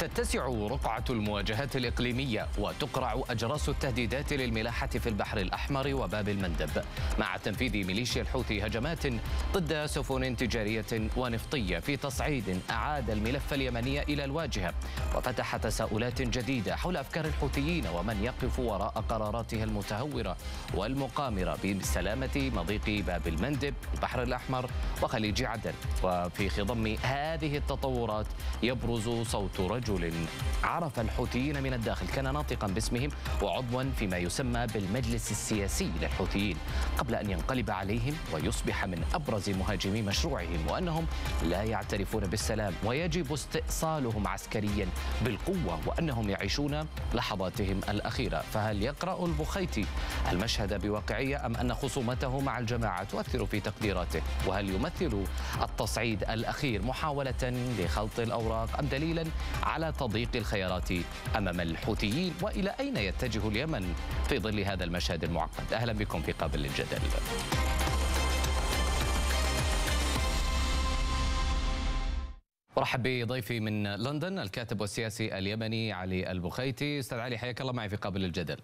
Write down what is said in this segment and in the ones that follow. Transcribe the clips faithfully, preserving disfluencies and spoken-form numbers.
تتسع رقعة المواجهات الإقليمية وتقرع أجراس التهديدات للملاحة في البحر الأحمر وباب المندب، مع تنفيذ ميليشيا الحوثي هجمات ضد سفن تجارية ونفطية في تصعيد أعاد الملف اليمني إلى الواجهة، وفتح تساؤلات جديدة حول أفكار الحوثيين ومن يقف وراء قراراتها المتهورة والمقامرة بسلامة مضيق باب المندب، البحر الأحمر وخليج عدن. وفي خضم هذه التطورات يبرز صوت رجل عرف الحوثيين من الداخل، كان ناطقا باسمهم وعضوا فيما يسمى بالمجلس السياسي للحوثيين قبل أن ينقلب عليهم ويصبح من أبرز مهاجمي مشروعهم، وأنهم لا يعترفون بالسلام ويجب استئصالهم عسكريا بالقوة، وأنهم يعيشون لحظاتهم الأخيرة. فهل يقرأ البخيتي المشهد بواقعية أم أن خصومته مع الجماعة تؤثر في تقديراته؟ وهل يمثل التصعيد الأخير محاولة لخلط الأوراق أم دليلا على تضييق الخيارات أمام الحوثيين؟ وإلى أين يتجه اليمن في ظل هذا المشهد المعقد؟ أهلا بكم في قابل للجدل. ارحب بضيفي من لندن الكاتب والسياسي اليمني علي البخيتي. استاذ علي، حياك الله معي في قابل للجدل.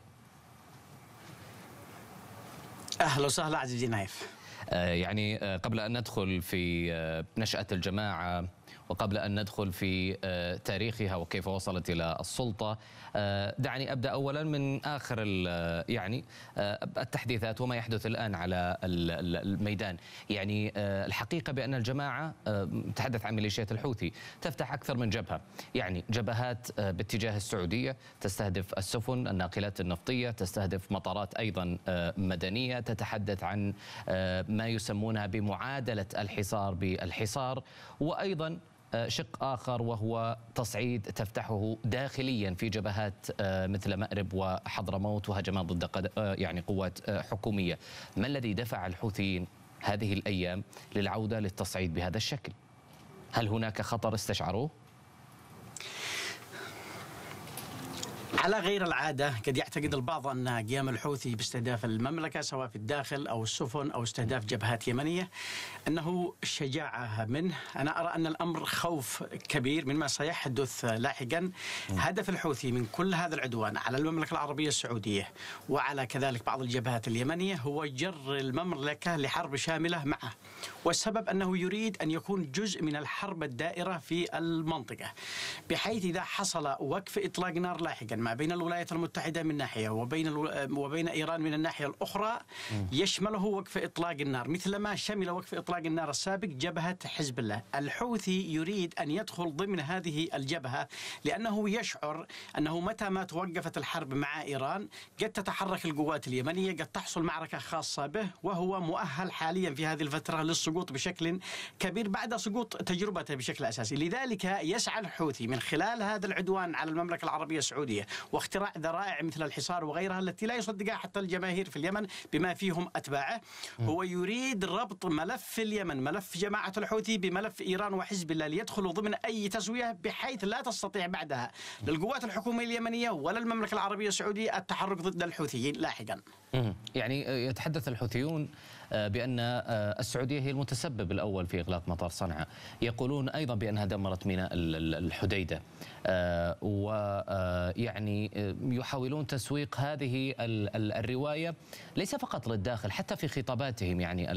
اهلا وسهلا عزيزي نايف. يعني قبل أن ندخل في نشأة الجماعة وقبل أن ندخل في تاريخها وكيف وصلت إلى السلطة، دعني أبدأ أولا من آخر يعني التحديثات وما يحدث الآن على الميدان. يعني الحقيقة بأن الجماعة تحدث عن ميليشيات الحوثي تفتح أكثر من جبهة، يعني جبهات باتجاه السعودية تستهدف السفن الناقلات النفطية، تستهدف مطارات أيضا مدنية، تتحدث عن ما يسمونها بمعادلة الحصار بالحصار، وأيضا شق آخر وهو تصعيد تفتحه داخليا في جبهات مثل مأرب وحضرموت وهجمات ضد يعني قوات حكومية. ما الذي دفع الحوثيين هذه الأيام للعودة للتصعيد بهذا الشكل؟ هل هناك خطر استشعروه؟ على غير العادة قد يعتقد البعض أن قيام الحوثي باستهداف المملكة سواء في الداخل أو السفن أو استهداف جبهات يمنية أنه شجاعة منه. أنا أرى أن الأمر خوف كبير مما سيحدث لاحقا. هدف الحوثي من كل هذا العدوان على المملكة العربية السعودية وعلى كذلك بعض الجبهات اليمنية هو جر المملكة لحرب شاملة معه، والسبب أنه يريد أن يكون جزء من الحرب الدائرة في المنطقة، بحيث إذا حصل وقف إطلاق نار لاحقا ما بين الولايات المتحدة من ناحية وبين الو... وبين إيران من الناحية الأخرى يشمله وقف إطلاق النار مثلما شمل وقف إطلاق النار السابق جبهة حزب الله. الحوثي يريد أن يدخل ضمن هذه الجبهة لأنه يشعر أنه متى ما توقفت الحرب مع إيران قد تتحرك القوات اليمنية، قد تحصل معركة خاصة به، وهو مؤهل حاليا في هذه الفترة للسقوط بشكل كبير بعد سقوط تجربته بشكل أساسي. لذلك يسعى الحوثي من خلال هذا العدوان على المملكة العربية السعودية واختراع ذرائع مثل الحصار وغيرها التي لا يصدقها حتى الجماهير في اليمن بما فيهم أتباعه. هو يريد ربط ملف اليمن ملف جماعة الحوثي بملف إيران وحزب الله ليدخلوا ضمن أي تسوية بحيث لا تستطيع بعدها للقوات الحكومية اليمنية ولا المملكة العربية السعودية التحرك ضد الحوثيين لاحقا. يعني يتحدث الحوثيون بأن السعودية هي المتسبب الأول في إغلاق مطار صنعاء، يقولون أيضا بأنها دمرت ميناء الحديدة، ويعني يحاولون تسويق هذه الرواية ليس فقط للداخل، حتى في خطاباتهم يعني